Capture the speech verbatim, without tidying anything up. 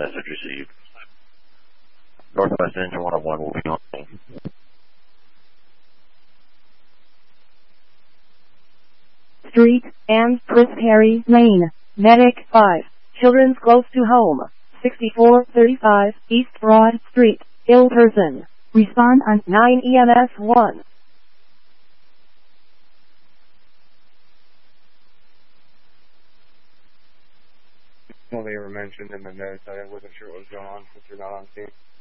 Message received. Northwest Engine one oh one will be on scene. Street and Chris Perry Lane, Medic five, Children's Close to Home, sixty-four thirty-five East Broad Street, ill person. Respond on nine E M S one. Well, they were mentioned in the notes. I wasn't sure what was going on since you're not on scene.